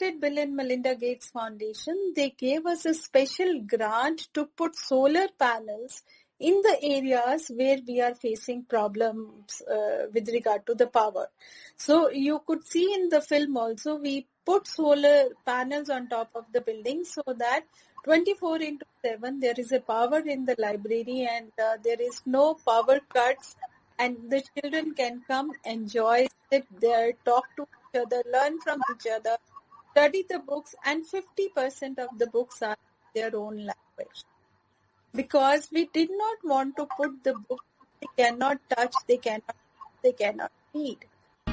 contacted Bill and Melinda Gates Foundation. They gave us a special grant to put solar panels in the areas where we are facing problems with regard to the power. So you could see in the film also, we put solar panels on top of the building so that 24/7 there is a power in the library, and there is no power cuts, and the children can come, enjoy, sit there, talk to each other, learn from each other, study the books, and 50% of the books are in their own language. Because we did not want to put the books they cannot touch, they cannot read.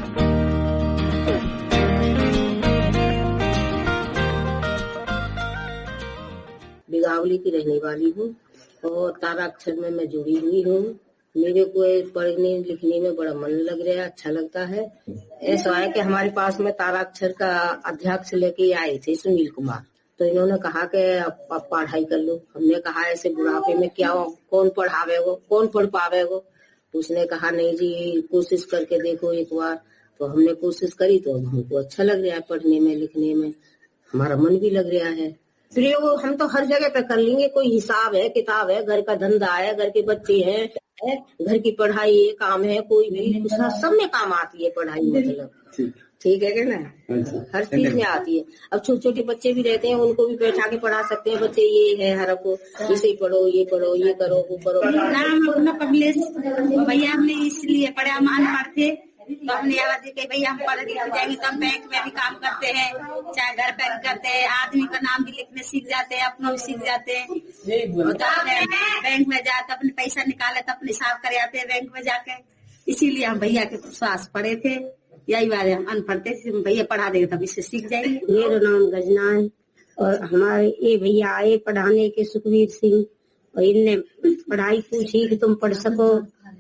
बिगावली की रहने वाली हूँ और ताराक्षर में मैं जुड़ी हुई हूँ। मेरे को पढ़ने लिखने में बड़ा मन लग रहा है, अच्छा लगता है। ऐसा है कि हमारे पास में ताराक्षर का अध्यक्ष लेके आए थे सुनील कुमार, तो इन्होंने कहा कि आप पढ़ाई कर लो। हमने कहा ऐसे बुढ़ापे में क्या कौन पढ़ावेगो, कौन पढ़ पावेगो। तो उसने कहा नहीं जी, कोशिश करके देखो एक बार। तो हमने कोशिश करी तो हमको अच्छा लग रहा है, पढ़ने में लिखने में हमारा मन भी लग रहा है। प्रयोग हम तो हर जगह पे कर लेंगे, कोई हिसाब है, किताब है, घर का धंधा है, घर के बच्चे हैं, घर की पढ़ाई है, काम है, कोई भी सब में काम आती है पढ़ाई। मतलब ठीक है क्या ना, हर चीज में आती है। अब छोटे छोटे बच्चे भी रहते हैं, उनको भी बैठा के पढ़ा सकते हैं। बच्चे ये है हर को इसे पढ़ो, ये पढ़ो, ये करो, वो करो। नाम अपना कमलेश भैया, हमने इसलिए पढ़े, हम अनपढ़ थे तो हमने आवाज दी कि भैया हम पढ़ लिख जाएंगे तो हम बैंक में भी काम करते हैं, चाहे घर पे करते हैं, आदमी का नाम भी लिखने सीख जाते हैं, अपना भी सीख जाते हैं। बैंक में जाते अपने पैसा निकाले तो अपने हिसाब कर आते हैं बैंक में जाके। इसीलिए हम भैया के पास पढ़े थे। यही बात है, हम अनपढ़ थे, भैया पढ़ा देंगे तब इससे सीख जाएंगे। मेरा नाम गजना है और हमारे ये भैया आए पढ़ाने के, सुखवीर सिंह, और इनने पढ़ाई पूछी कि तुम पढ़ सको।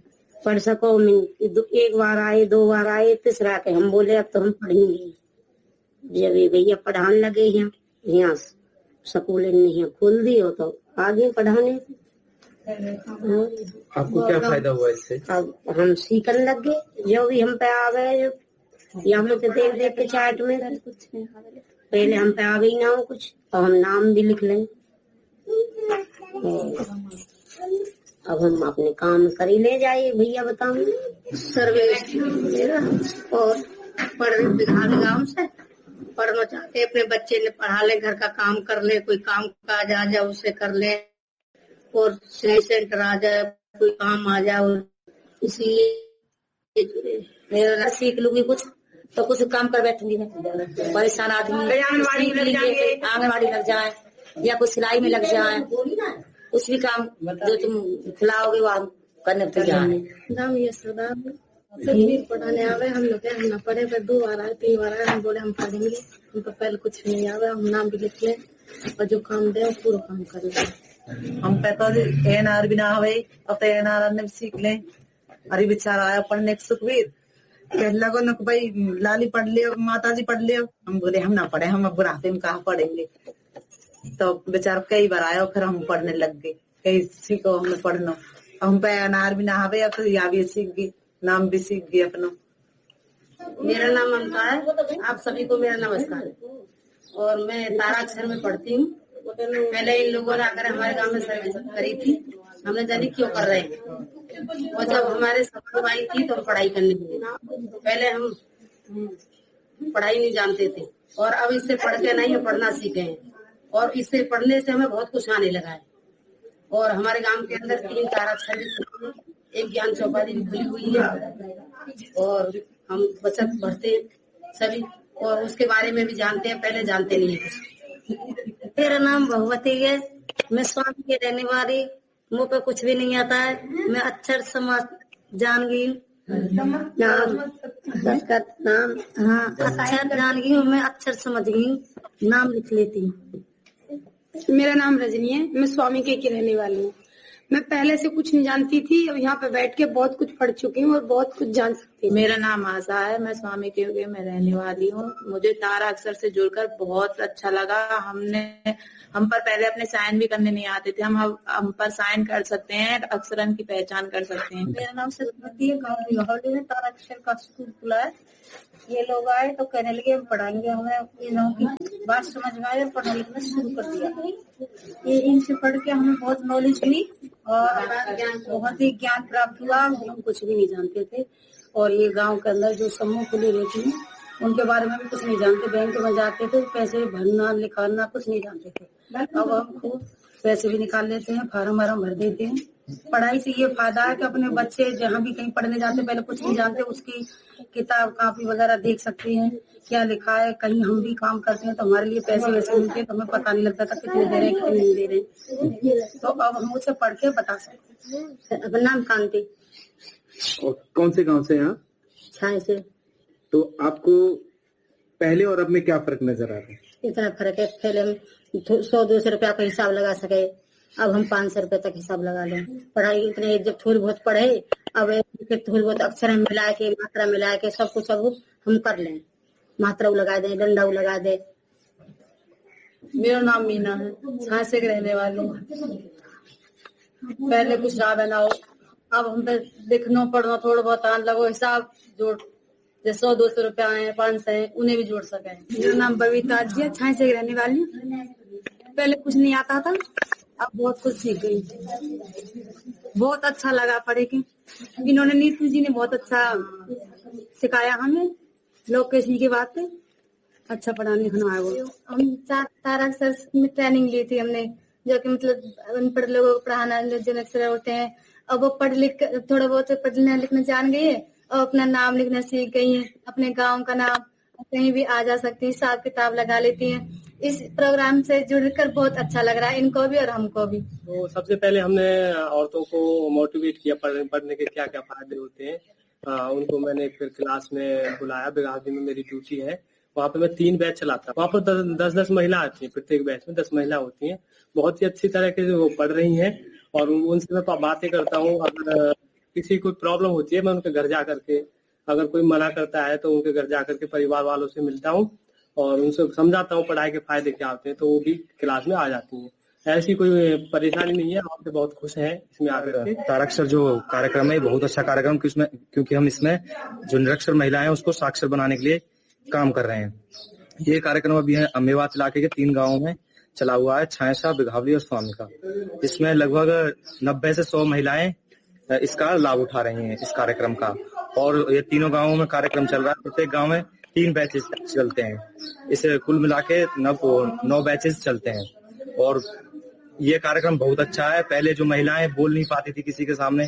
एक बार आए, 2 बार आए, तीसरा के हम बोले अब तो हम पढ़ेंगे। जब ये भैया पढ़ाने लगे यहाँ स्कूल यहाँ खोल दी हो तो आगे पढ़ाने। आपको क्या फायदा हुआ इससे? अब हम सीखने लग गए, जो भी हम पे आ गए या हम तो देख के चार्ट में पहले हम पे आ गई ना हो कुछ, तो हम नाम भी लिख लें। अब हम अपने काम कर ही ले जाइए। भैया बताओ सर्विस और पढ़ गाँव से पढ़ना चाहते, अपने बच्चे ने पढ़ा ले, घर का काम कर ले, कोई काम काज आ जाए उसे कर ले, और सिलाई सेंटर आ जाए, कोई काम आ जाए, इसलिए मेरा सीख लूंगी कुछ तो कुछ काम कर बैठूंगी मैं। परेशान आदमी आंगनबाड़ी लग जाए या कुछ सिलाई में लग जाए, कुछ भी काम जो तुम खिलाओगे वो करने तैयार है। नाम ये सरदार पढ़ाने आवे, हम लोग हम ना पढ़े, 2 बार आए, 3 बार आए, हम बोले हम पढ़ेंगे, हमको पहले कुछ नहीं आवे, हम नाम भी लिख ले और जो काम दे पूरा काम कर ले। हम पता एनआर भी ना हवे, अब तो एनआर ने सीख ले। अरे बेचारा आया पढ़ने सुखवीर, लगो न भाई लाली पढ़ लियो, माता जी पढ़ लियो। हम बोले हम ना पढ़े, हम अब बुढ़ापे में कहाँ पढ़ेंगे। तो बेचारा कई बार आया, फिर हम पढ़ने लग गए। कहीं सीखो हमने पढ़ना, हम पे अनार भी ना हवे, अब तो या भी सीख गई, नाम भी सीख गई अपना। मेरा नाम ममता है, आप सभी को मेरा नमस्कार। और मैं ताराक्षर में पढ़ती हूँ। पहले इन लोगों ने आकर हमारे गांव में सर्विस करी थी, हमने जानी क्यों कर रहे हैं। और जब हमारे सब आई थी तो हम पढ़ाई करने लगे। पहले हम पढ़ाई नहीं जानते थे और अब इससे पढ़ के नहीं हम पढ़ना सीखे हैं, और इससे पढ़ने से हमें बहुत कुछ आने लगा है। और हमारे गांव के अंदर 3 ताराक्षर, एक ज्ञान चौपाली भी खुली हुई है, और हम बचत भरते हैं सभी, और उसके बारे में भी जानते हैं, पहले जानते नहीं है कुछ। मेरा नाम भगवती है, मैं स्वामी के रहने वाली, मुँह पे कुछ भी नहीं आता है। मैं अक्षर समझ जान गई, नाम हाँ अक्षर जान गई हूँ, मैं अक्षर समझ गई, नाम लिख लेती हूँ। मेरा नाम रजनी है, मैं स्वामी के रहने वाली हूँ। मैं पहले से कुछ नहीं जानती थी, अब यहाँ पे बैठ के बहुत कुछ पढ़ चुकी हूँ और बहुत कुछ जान सकती हूँ। मेरा नाम आशा है, मैं स्वामी के युग में रहने वाली हूँ। मुझे तारा अक्षर से जुड़कर बहुत अच्छा लगा। हम पर पहले अपने साइन भी करने नहीं आते थे, हम पर साइन कर सकते हैं, अक्षरन की पहचान कर सकते हैं। मेरा नाम सरस्वती है, गाँव बिघौली में तारा अक्षर का स्कूल खुला है। ये लोग आए तो कहने लगे हम पढ़ाएंगे, हमें इन्हों की बात समझ में आई और पढ़ने लिखना शुरू कर दिया। ये इनसे पढ़ के हमें बहुत नॉलेज हुई और बहुत ही ज्ञान प्राप्त हुआ। हम कुछ भी नहीं जानते थे और ये गांव के अंदर जो समूह खुली रहती है उनके बारे में भी कुछ नहीं जानते। बैंक में जाते थे, पैसे भरना निकालना कुछ नहीं जानते थे। अब हम खूब पैसे भी निकाल लेते हैं, फार्म वार्म भर देते हैं। पढ़ाई से ये फायदा है कि अपने बच्चे जहाँ भी कहीं पढ़ने जाते पहले कुछ नहीं जानते, उसकी किताब कापी वगैरह देख सकते हैं क्या लिखा है। कहीं हम भी काम करते हैं तो हमारे लिए पैसे वैसे मिलते हैं तो हमें पता नहीं लगता था कितने दे रहे हैं कितने नहीं दे रहे, तो अब हम उसे पढ़ के बता सकते हैं। अपना नाम कांति। और कौन से गांव से यहाँ? छाए से। तो आपको पहले और अब में क्या फर्क नजर आ रहा है? इतना फर्क है, पहले हम 100-200 रुपया का हिसाब लगा सके, अब हम 500 रुपए तक हिसाब लगा लें। पढ़ाई इतने जब थोड़ी बहुत पढ़े, अब थोड़ी बहुत अक्षर मिला के मात्रा मिला के सब कुछ अब हम कर लें। मात्रा लगा दे, डंडा लगा दे। मेरा नाम मीना है, झांसे के रहने वाली हूँ। पहले कुछ रहा ना हो, अब हम लिखना पढ़ना थोड़ा बहुत आने लगो, हिसाब जोड़ जैसे 100-200 रुपया आए 500 है उन्हें भी जोड़ सके। मेरा नाम बबीता जी है, छाए से रहने वाली हूँ। पहले कुछ नहीं आता था, अब बहुत कुछ सीख गई। बहुत अच्छा लगा पढ़े के, इन्होंने नीतू जी ने बहुत अच्छा सिखाया हमें। लोग कैसी की बात है, अच्छा पढ़ाने लिखना है। वो हम तारा अक्षर में ट्रेनिंग ली थी हमने, जो कि मतलब अनपढ़ लोगों को पढ़ाना जो अक्षर होते हैं। अब वो पढ़ लिख थोड़ा बहुत पढ़ने लिखना जान गई है और अपना नाम लिखना सीख गई है। अपने गांव का नाम कहीं भी आ जा सकती है, हिसाब किताब लगा लेती हैं। इस प्रोग्राम से जुड़कर बहुत अच्छा लग रहा है इनको भी और हमको भी। तो सबसे पहले हमने औरतों को मोटिवेट किया पढ़ने के क्या क्या फायदे होते हैं। उनको मैंने फिर क्लास में बुलाया, बिघावली में मेरी ड्यूटी है। वहाँ पे मैं 3 बैच चलाता हूँ। वहाँ पर 10-10 महिला आती है, प्रत्येक बैच में 10 महिला होती हैं। बहुत ही अच्छी तरह के वो पढ़ रही हैं और उनसे मैं बातें करता हूँ। अगर किसी कोई प्रॉब्लम होती है मैं उनके घर जा करके, अगर कोई मना करता है तो उनके घर जा करके परिवार वालों से मिलता हूँ और उनसे समझाता हूँ पढ़ाई के फायदे क्या होते हैं, तो वो भी क्लास में आ जाती हैं। ऐसी कोई परेशानी नहीं है, आप बहुत खुश हैं इसमें आकर के। ताराक्षर जो कार्यक्रम है बहुत अच्छा कार्यक्रम, क्योंकि हम इसमें जो निरक्षर महिलाएं हैं उसको साक्षर बनाने के लिए काम कर रहे हैं। ये कार्यक्रम अभी है मेवात इलाके के 3 गाँवों में चला हुआ है, छायसा, बिघावली और स्वामी का। इसमें लगभग 90 से 100 महिलाएं इसका लाभ उठा रही हैं इस कार्यक्रम का। और ये तीनों गाँवों में कार्यक्रम चल रहा है, प्रत्येक गाँव में 3 बैचेस चलते हैं। इसे कुल मिला के 9 बैचेस चलते हैं और ये कार्यक्रम बहुत अच्छा है। पहले जो महिलाएं बोल नहीं पाती थी किसी के सामने,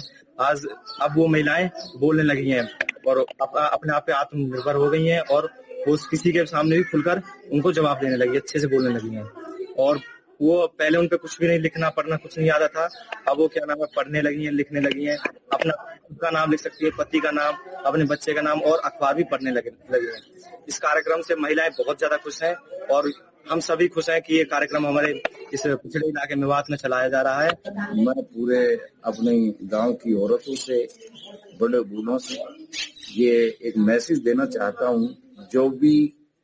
अब वो महिलाएं बोलने लगी हैं और अपने आप पे आत्मनिर्भर हो गई हैं और वो किसी के सामने भी खुलकर उनको जवाब देने लगी, अच्छे से बोलने लगी हैं। और वो पहले उन पे कुछ भी नहीं, लिखना पढ़ना कुछ नहीं आता था, अब वो क्या नाम है पढ़ने लगी हैं, लिखने लगी हैं। अपना खुद का नाम लिख सकती है, पति का नाम, अपने बच्चे का नाम और अखबार भी पढ़ने लगे हैं। इस कार्यक्रम से महिलाएं बहुत ज्यादा खुश हैं और हम सभी खुश हैं कि ये कार्यक्रम हमारे इस पिछड़े इलाके मेवात में चलाया जा रहा है। मैं पूरे अपने गांव की औरतों से, बड़े बूढ़ों से ये एक मैसेज देना चाहता हूँ, जो भी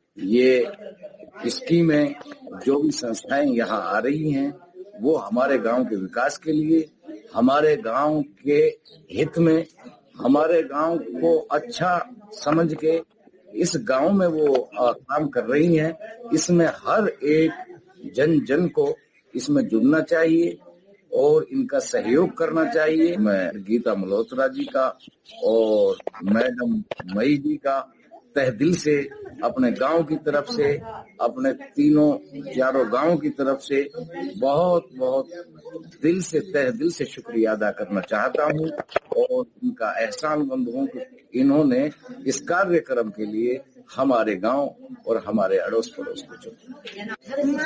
ये स्कीमें, जो भी संस्थाएं यहाँ आ रही हैं, वो हमारे गांव के विकास के लिए, हमारे गांव के हित में, हमारे गांव को अच्छा समझ के इस गांव में वो काम कर रही हैं। इसमें हर एक जन को इसमें जुड़ना चाहिए और इनका सहयोग करना चाहिए। मैं गीता मल्होत्रा जी का और मैडम मई जी का तहे दिल से, अपने गांव की तरफ से, अपने 3-4 गांव की तरफ से बहुत बहुत दिल से, तहे दिल से शुक्रिया अदा करना चाहता हूं और उनका एहसानमंद हूं कि इन्होंने इस कार्यक्रम के लिए हमारे गांव और हमारे अड़ोस पड़ोस को चुना।